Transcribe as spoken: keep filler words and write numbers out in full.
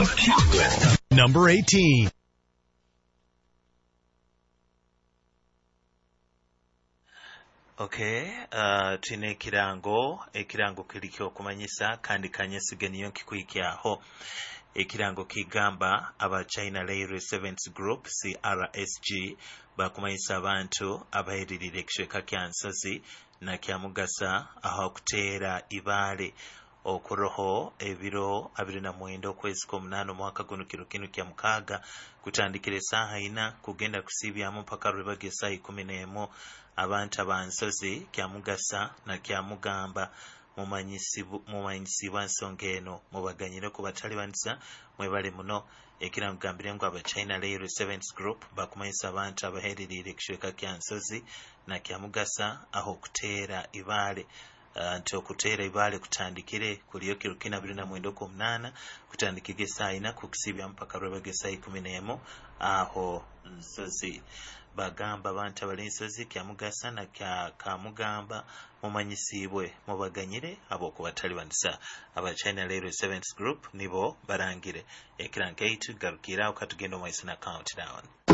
Number eighteen. Okay, uh, tine ekirango ekirango kiliko okumanyisa kandi kanyesige niyo nkikuyikyaho. Ekirango kigamba aba China Railway Servants Group C R S G bakumanyisa abantu abayiririra ekicweka kya Nsozi na kya Mugasa aho okuteera Ibaale okuroho ebiro abiri na mwenda okwezi kw'omunaana omwaka guno kiro kinu kya mukaaga kutandikira essaaha ina kugenda kusibyamu mpaka lwe bagya essaaha ikumi n'emu. Abantu aba Nsozi kya Mugasa na kya Mugamba mumanyisibwa nsonga eno mubaganyire ku batalibanisa mwebale muno. Ekirango gambire ngu aba China Railway Servants Group bakumanyisa abantu abaheererire ekicweka kya Nsozi na kya Mugasa aho okuteera Ibaale. Uh, nti okuteera Ibaale kutandikire kuliyo kiro kina abiri na mwenda okw'omunaana kutandikira essaaha ina kukisibya mpaka lwe bagya essaaha ikumi n'emu aho Nsozi. Bagamba abantu abali Nsozi kya Mugasa na kya Kamugamba mumanyisibwe mubaganyire ab'okubatalibanisa. Aba China Railway Servants Group nibo barangire. Ekirango eight garukira okatugenda omwaiso na countdown.